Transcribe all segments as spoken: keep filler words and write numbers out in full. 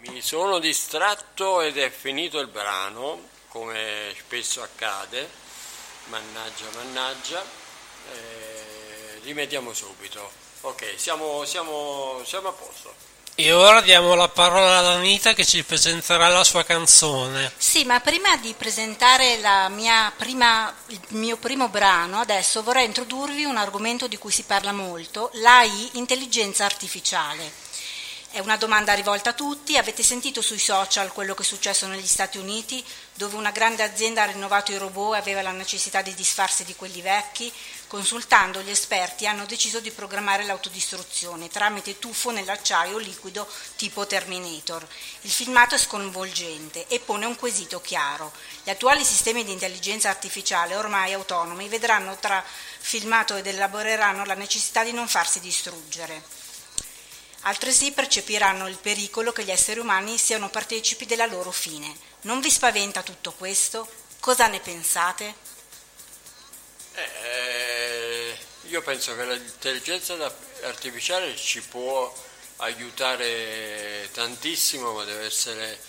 Mi sono distratto ed è finito il brano, come spesso accade, mannaggia, mannaggia, eh, rimediamo subito. Ok, siamo, siamo, siamo a posto. E ora diamo la parola ad Anita che ci presenterà la sua canzone. Sì, ma prima di presentare la mia prima, il mio primo brano, adesso vorrei introdurvi un argomento di cui si parla molto, l'A I, intelligenza artificiale. È una domanda rivolta a tutti. Avete sentito sui social quello che è successo negli Stati Uniti, dove una grande azienda ha rinnovato i robot e aveva la necessità di disfarsi di quelli vecchi? Consultando gli esperti hanno deciso di programmare l'autodistruzione tramite tuffo nell'acciaio liquido tipo Terminator. Il filmato è sconvolgente e pone un quesito chiaro. Gli attuali sistemi di intelligenza artificiale ormai autonomi vedranno tra filmato ed elaboreranno la necessità di non farsi distruggere. Altresì percepiranno il pericolo che gli esseri umani siano partecipi della loro fine. Non vi spaventa tutto questo? Cosa ne pensate? Eh, io penso che l'intelligenza artificiale ci può aiutare tantissimo, ma deve essere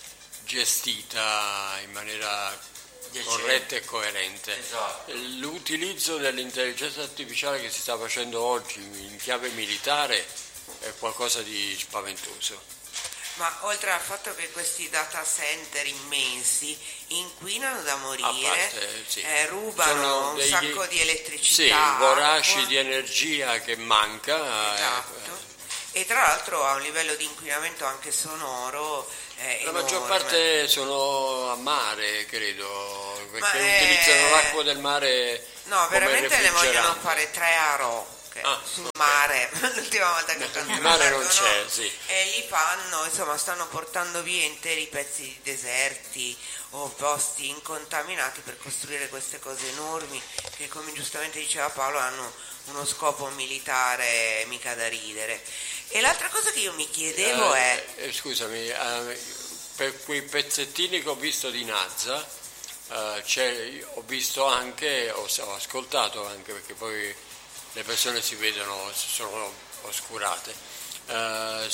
gestita in maniera corretta e coerente. Esatto. L'utilizzo dell'intelligenza artificiale che si sta facendo oggi in chiave militare è qualcosa di spaventoso. Ma oltre al fatto che questi data center immensi inquinano da morire, parte, sì. eh, rubano Sono un degli, sacco di elettricità, sì, voraci acqua. di energia che manca. Esatto. Eh, e tra l'altro ha un livello di inquinamento anche sonoro eh, La enorme. maggior parte sono a mare, credo, perché Ma utilizzano è... l'acqua del mare. No, come veramente ne vogliono refrigerante. fare tre a ro. Ah, sul okay. mare, l'ultima volta che ho Il mare non c'è, no? sì. E li fanno, insomma, stanno portando via interi pezzi di deserti o posti incontaminati per costruire queste cose enormi che, come giustamente diceva Paolo, hanno uno scopo militare mica da ridere. E l'altra cosa che io mi chiedevo eh, è... Eh, scusami, eh, per quei pezzettini che ho visto di Nazza, eh, c'è, ho visto anche, ho, ho ascoltato anche, perché poi le persone si vedono, sono oscurate, uh,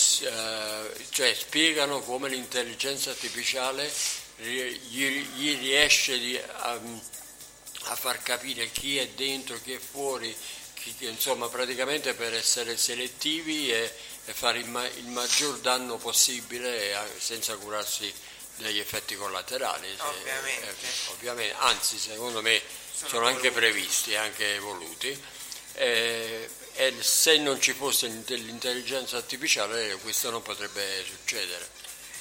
cioè spiegano come l'intelligenza artificiale gli, gli riesce di, a, a far capire chi è dentro, chi è fuori, chi, insomma praticamente per essere selettivi e, e fare il, ma, il maggior danno possibile senza curarsi degli effetti collaterali. Ovviamente. Se, eh, ovviamente, anzi secondo me sono, sono anche previsti, anche voluti. Eh, e se non ci fosse l'intelligenza artificiale questo non potrebbe succedere.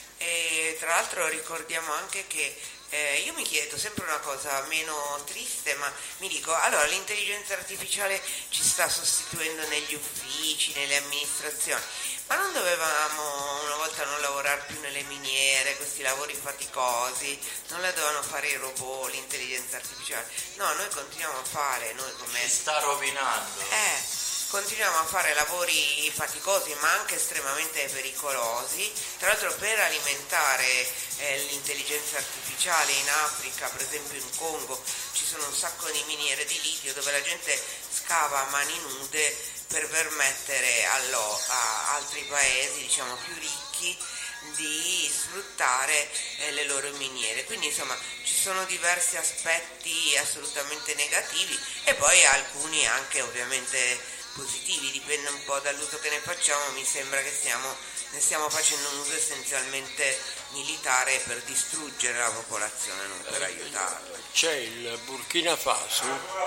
E tra l'altro ricordiamo anche che eh, io mi chiedo sempre una cosa meno triste, ma mi dico, allora l'intelligenza artificiale ci sta sostituendo negli uffici, nelle amministrazioni, ma non dovevamo una volta non lavorare più nelle miniere, questi lavori faticosi, non la dovevano fare i robot, l'intelligenza artificiale? No, noi continuiamo a fare, noi come... Si sta rovinando. Eh, continuiamo a fare lavori faticosi ma anche estremamente pericolosi, tra l'altro per alimentare eh, l'intelligenza artificiale in Africa, per esempio in Congo, ci sono un sacco di miniere di litio dove la gente scava a mani nude per permettere allo, a altri paesi, diciamo più ricchi, di sfruttare eh, le loro miniere. Quindi insomma ci sono diversi aspetti assolutamente negativi e poi alcuni anche ovviamente positivi, dipende un po' dall'uso che ne facciamo. Mi sembra che stiamo, ne stiamo facendo un uso essenzialmente militare per distruggere la popolazione, non per aiutarla. C'è il Burkina Faso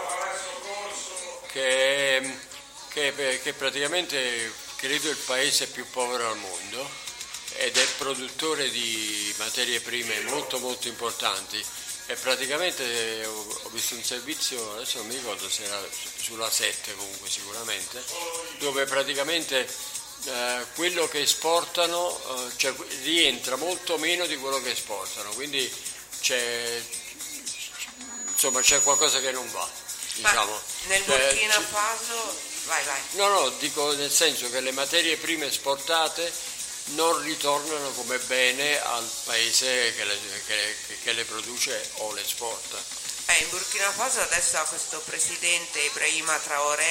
che, che, che praticamente credo il paese più povero al mondo ed è produttore di materie prime molto molto importanti. E praticamente ho visto un servizio, adesso non mi ricordo se era sulla sette comunque sicuramente, dove praticamente eh, quello che esportano eh, cioè, rientra molto meno di quello che esportano, quindi c'è, insomma, c'è qualcosa che non va. Diciamo. Ma nel Burkina eh, Faso, vai vai. No, no, dico nel senso che le materie prime esportate non ritornano come bene al paese che le, che, che le produce o le esporta. Eh, in Burkina Faso adesso ha questo presidente Ibrahima Traoré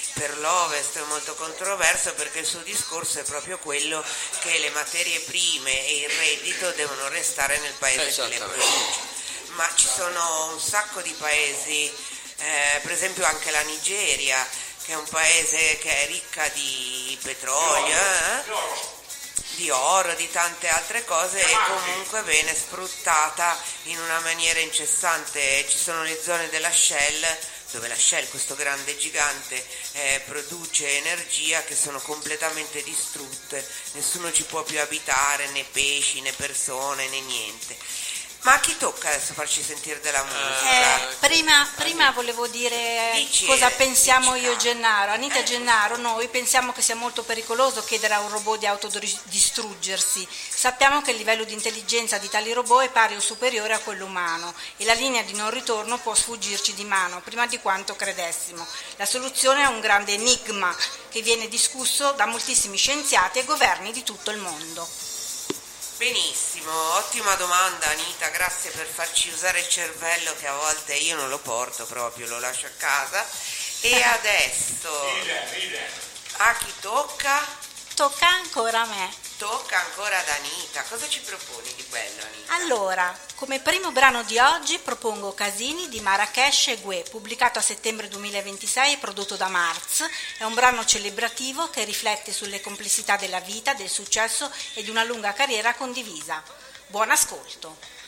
per l'Ovest è molto controverso, perché il suo discorso è proprio quello che le materie prime e il reddito devono restare nel paese che le produce. Ma ci sono un sacco di paesi, eh, per esempio anche la Nigeria, che è un paese che è ricca di petrolio, eh? di oro, di tante altre cose, e comunque viene sfruttata in una maniera incessante. Ci sono le zone della Shell, dove la Shell, questo grande gigante, eh, produce energia, che sono completamente distrutte, nessuno ci può più abitare, né pesci, né persone, né niente. Ma a chi tocca adesso farci sentire della musica? Eh, prima, prima volevo dire Dici, cosa eh, pensiamo dici, io e ah. Gennaro. Anita Eh. e Gennaro, noi pensiamo che sia molto pericoloso chiedere a un robot di autodistruggersi. Sappiamo che il livello di intelligenza di tali robot è pari o superiore a quello umano e la linea di non ritorno può sfuggirci di mano prima di quanto credessimo. La soluzione è un grande enigma che viene discusso da moltissimi scienziati e governi di tutto il mondo. Benissimo, ottima domanda Anita, grazie per farci usare il cervello, che a volte io non lo porto proprio, lo lascio a casa. E adesso a chi tocca? Tocca ancora a me. Tocca ancora ad Anita. Cosa ci proponi di bello, Anita? Allora, come primo brano di oggi propongo Casini di Marrakesh e Gue, pubblicato a settembre duemilaventisei e prodotto da Marz. È un brano celebrativo che riflette sulle complessità della vita, del successo e di una lunga carriera condivisa. Buon ascolto.